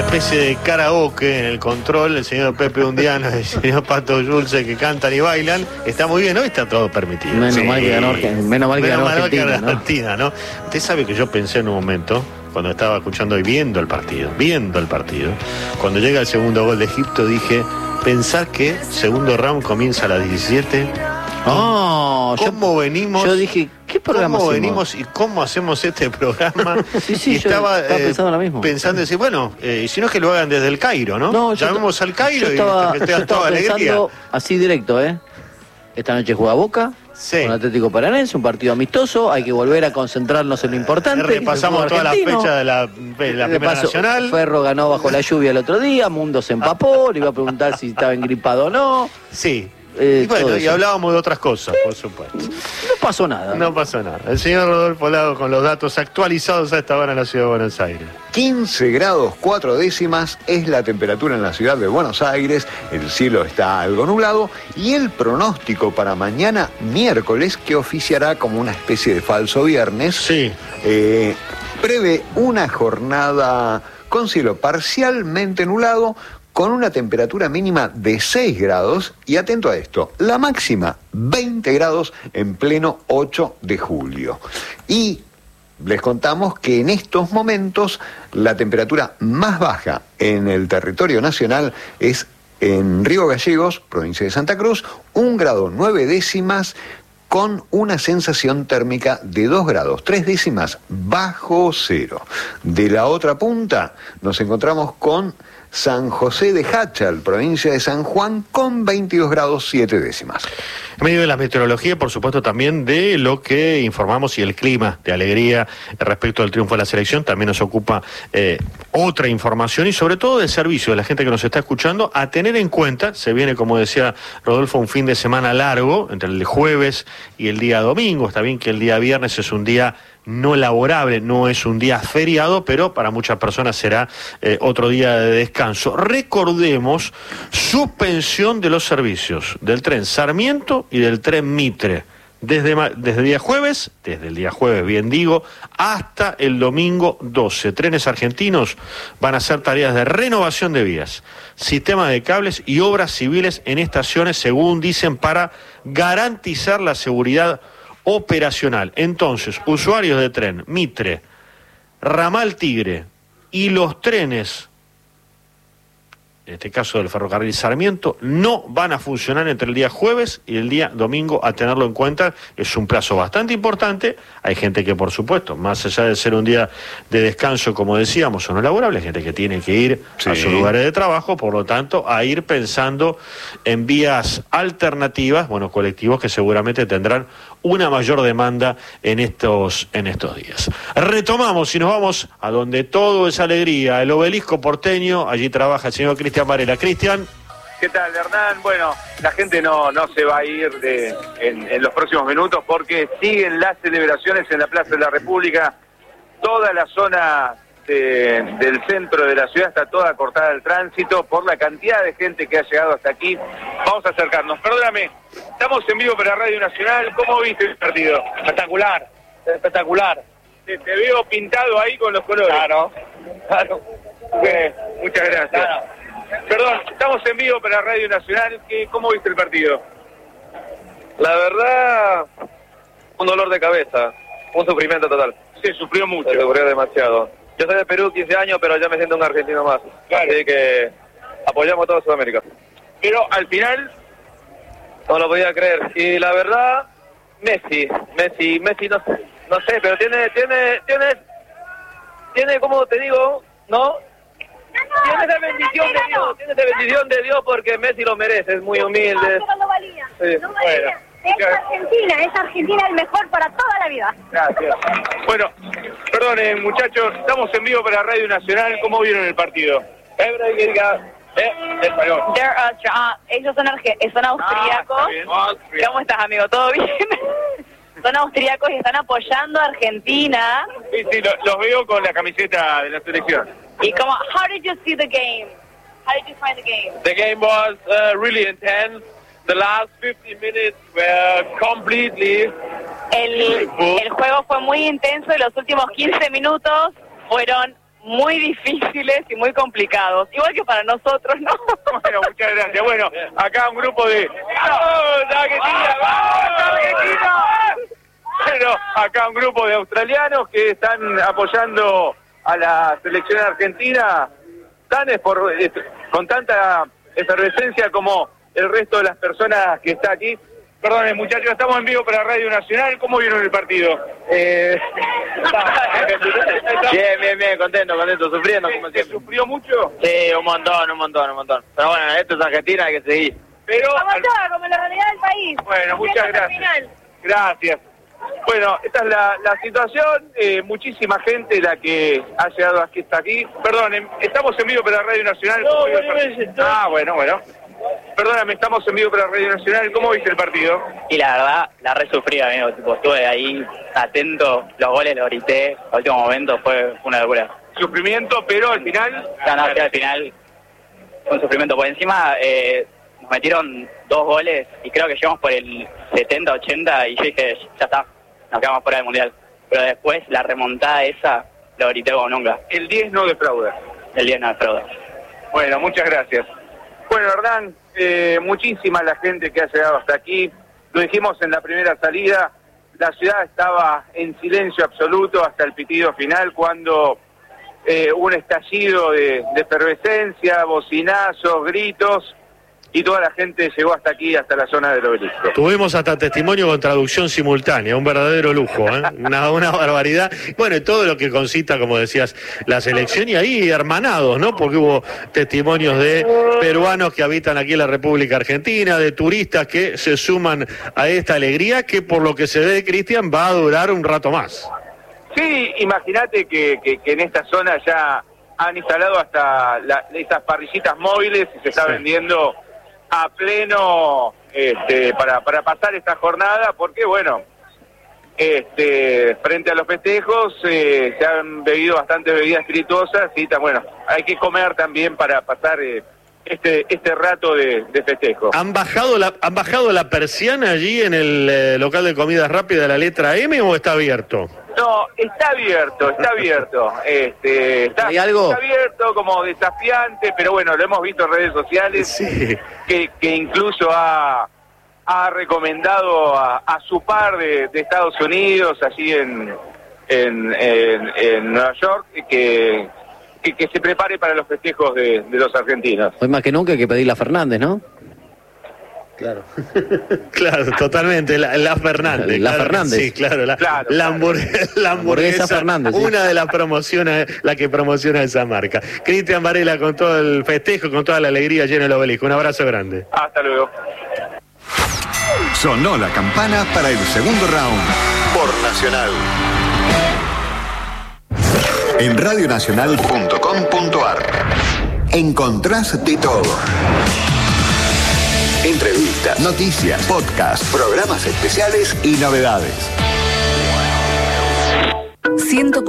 especie de karaoke en el control, el señor Pepe Undiano y el señor Pato Yulce, que cantan y bailan. Está muy bien, hoy está todo permitido. Menos mal que ganó Argentina, Argentina, ¿no? Usted sabe que yo pensé en un momento, cuando estaba escuchando y viendo el partido, cuando llega el segundo gol de Egipto, dije, pensar que segundo round comienza a las 17. ¿Cómo venimos? Yo dije, ¿qué programa ¿Cómo hacemos? venimos y cómo hacemos este programa? Sí, y estaba pensando lo mismo. Pensando, decir, bueno, y si no es que lo hagan desde el Cairo, ¿no? No, llamemos al Cairo yo estaba alegría. pensando así directo, Esta noche juega Boca con Atlético Paranaense, un partido amistoso, hay que volver a concentrarnos en lo importante. Repasamos todas las fechas de la Primera Nacional. Ferro ganó bajo la lluvia el otro día, Mundo se empapó, le iba a preguntar si estaba engripado o no. Sí. Y bueno, y hablábamos de otras cosas, por supuesto. No pasó nada. No pasó nada. El señor Rodolfo Lago con los datos actualizados a esta hora en la ciudad de Buenos Aires. 15 grados 4 décimas es la temperatura en la ciudad de Buenos Aires. El cielo está algo nublado y el pronóstico para mañana miércoles, que oficiará como una especie de falso viernes, prevé una jornada con cielo parcialmente nublado, con una temperatura mínima de 6 grados, y atento a esto, la máxima 20 grados en pleno 8 de julio. Y les contamos que en estos momentos la temperatura más baja en el territorio nacional es en Río Gallegos, provincia de Santa Cruz, 1 grado 9 décimas, con una sensación térmica de 2 grados 3 décimas bajo cero. De la otra punta nos encontramos con San José de Jáchal, provincia de San Juan, con 22 grados 7 décimas. En medio de la meteorología, por supuesto, también de lo que informamos y el clima de alegría respecto al triunfo de la selección, también nos ocupa otra información y sobre todo del servicio de la gente que nos está escuchando, a tener en cuenta. Se viene, como decía Rodolfo, un fin de semana largo, entre el jueves y el día domingo. Está bien que el día viernes es un día no laborable, no es un día feriado, pero para muchas personas será otro día de descanso. Recordemos, suspensión de los servicios del tren Sarmiento y del tren Mitre desde el día jueves, bien digo, hasta el domingo 12. Trenes Argentinos van a hacer tareas de renovación de vías, sistema de cables y obras civiles en estaciones, según dicen, para garantizar la seguridad operacional. Entonces, usuarios de tren Mitre, Ramal Tigre y los trenes, en este caso del ferrocarril Sarmiento, no van a funcionar entre el día jueves y el día domingo, a tenerlo en cuenta. Es un plazo bastante importante. Hay gente que, por supuesto, más allá de ser un día de descanso, como decíamos, o no laborable, hay gente que tiene que ir a sus lugares de trabajo, por lo tanto, a ir pensando en vías alternativas, colectivos que seguramente tendrán una mayor demanda en estos días. Retomamos y nos vamos a donde todo es alegría, el Obelisco porteño. Allí trabaja el señor Cristian Varela. Cristian. ¿Qué tal, Hernán? Bueno, la gente no se va a ir en los próximos minutos, porque siguen las celebraciones en la Plaza de la República. Toda la zona del centro de la ciudad está toda cortada al tránsito por la cantidad de gente que ha llegado hasta aquí. Vamos a acercarnos. Perdóname, estamos en vivo para Radio Nacional. ¿Cómo viste el partido? Espectacular. Te veo pintado ahí con los colores. Claro. Muchas gracias. Claro. Perdón, estamos en vivo para Radio Nacional. ¿Cómo viste el partido? La verdad, un dolor de cabeza, un sufrimiento total. Se sufrió mucho. Se sufrió demasiado. Yo soy de Perú, 15 años, pero ya me siento un argentino más. Claro. Así que apoyamos a toda Sudamérica. Pero al final no lo podía creer. Y la verdad, Messi, no sé, pero tiene, como te digo, ¿no? Tiene esa bendición de Dios, porque Messi lo merece, es muy humilde. No valía. Sí. No valía. Es Argentina el mejor para toda la vida. Gracias. Bueno, perdonen, muchachos, estamos en vivo para Radio Nacional. ¿Cómo vieron el partido? Ellos son austríacos. ¿Cómo estás, amigo? ¿Todo bien? Son austríacos y están apoyando a Argentina. Sí, los veo con la camiseta de la selección. ¿Y cómo? How did you see the game? How did you find the game? The game was really intense. The last 50 minutes were completely... El juego fue muy intenso y los últimos 15 minutos fueron muy difíciles y muy complicados, igual que para nosotros, ¿no? Bueno, muchas gracias. Bueno, acá un grupo de... ¡Vamos, Argentina! ¡Vamos, Argentina! Bueno, acá un grupo de australianos que están apoyando a la selección argentina con tanta efervescencia como el resto de las personas que está aquí. Perdón, muchachos, estamos en vivo para Radio Nacional. ¿Cómo vieron el partido? Bien, contento, sufriendo como siempre. ¿Sufrió mucho? Sí, un montón. Pero bueno, esto es Argentina, hay que seguir. Pero... como la realidad del país. Bueno, muchas gracias. Gracias. Bueno, esta es la situación, muchísima gente la que ha llegado hasta aquí. Perdón, estamos en vivo para Radio Nacional. Bueno. Perdóname, estamos en vivo para Radio Nacional. ¿Cómo viste el partido? Y la verdad, la resufrí, amigo. Tipo, estuve ahí atento, los goles los grité. Al último momento fue una locura. Sufrimiento, pero al final... Al final fue un sufrimiento. Por encima nos metieron 2 goles y creo que llegamos por el 70-80 y yo dije, ya está, nos quedamos fuera del Mundial. Pero después la remontada esa lo grité como nunca. El 10 no defrauda. El 10 no defrauda. Bueno, muchas gracias. Bueno, Hernán, muchísima la gente que ha llegado hasta aquí. Lo dijimos en la primera salida, la ciudad estaba en silencio absoluto hasta el pitido final cuando un estallido de efervescencia, bocinazos, gritos, y toda la gente llegó hasta aquí, hasta la zona del obelisco. Tuvimos hasta testimonio con traducción simultánea, un verdadero lujo, ¿eh? una barbaridad. Bueno, y todo lo que concita, como decías, la selección, y ahí hermanados, ¿no? Porque hubo testimonios de peruanos que habitan aquí en la República Argentina, de turistas que se suman a esta alegría que, por lo que se ve, Cristian, va a durar un rato más. Sí, imagínate que en esta zona ya han instalado hasta esas parrillitas móviles y se está vendiendo a pleno para pasar esta jornada, porque bueno, frente a los festejos se han bebido bastantes bebidas espirituosas y bueno, hay que comer también para pasar este rato de festejo. ¿Han bajado la persiana allí en el local de comidas rápidas de la letra M o está abierto? No, está abierto. ¿Hay algo? Está abierto, como desafiante, pero bueno, lo hemos visto en redes sociales, sí. que incluso ha recomendado a su par de Estados Unidos, allí en Nueva York, que se prepare para los festejos de los argentinos. Hoy más que nunca hay que pedirle a Fernández, ¿no? Claro. Claro, totalmente. La Fernández. La Fernández. Sí, claro. La hamburguesa Fernández. Sí. Una de las promociones, la que promociona esa marca. Cristian Varela con todo el festejo, con toda la alegría lleno el obelisco. Un abrazo grande. Hasta luego. Sonó la campana para el segundo round por Nacional. En radionacional.com.ar encontrás de todo. Entrevistas, noticias, podcasts, programas especiales y novedades.